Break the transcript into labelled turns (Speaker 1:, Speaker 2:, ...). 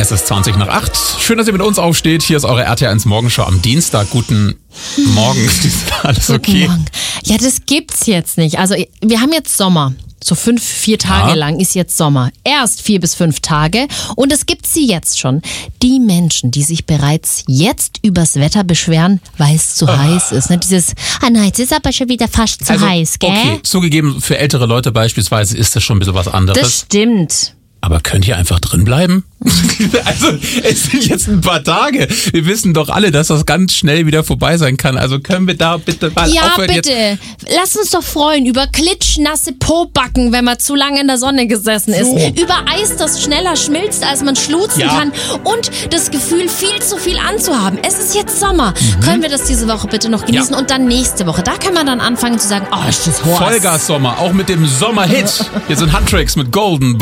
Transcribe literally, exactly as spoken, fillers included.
Speaker 1: Es ist zwanzig nach acht. Schön, dass ihr mit uns aufsteht. Hier ist eure R T eins Morgenshow am Dienstag. Guten Morgen. Ist alles okay?
Speaker 2: Guten Morgen. Ja, das gibt's jetzt nicht. Also wir haben jetzt Sommer. So fünf, vier Tage
Speaker 1: Ja.
Speaker 2: lang ist jetzt Sommer. Erst vier bis fünf Tage. Und es gibt sie jetzt schon. Die Menschen, die sich bereits jetzt übers Wetter beschweren, weil es zu heiß ist. Ne? Dieses, ah nein, jetzt ist aber schon wieder fast zu
Speaker 1: Also,
Speaker 2: heiß, gell?
Speaker 1: okay, zugegeben, für ältere Leute beispielsweise ist das schon ein bisschen was anderes.
Speaker 2: Das stimmt.
Speaker 1: Aber könnt ihr einfach drin bleiben? Also, es sind jetzt ein paar Tage. Wir wissen doch alle, dass das ganz schnell wieder vorbei sein kann. Also können wir da bitte mal
Speaker 2: Ja,
Speaker 1: aufhören
Speaker 2: bitte.
Speaker 1: jetzt.
Speaker 2: Lass uns doch freuen über klitschnasse Pobacken, wenn man zu lange in der Sonne gesessen ist.
Speaker 1: So.
Speaker 2: Über Eis, das schneller schmilzt, als man schlutzen
Speaker 1: Ja.
Speaker 2: kann. Und das Gefühl, viel zu viel anzuhaben. Es ist jetzt Sommer. Können wir das diese Woche bitte noch genießen?
Speaker 1: Mhm. Ja.
Speaker 2: Und dann nächste Woche. Da kann man dann anfangen zu sagen, oh, ist das heiß.
Speaker 1: Vollgas Sommer, auch mit dem Sommerhit. Hier sind Handtricks mit Golden.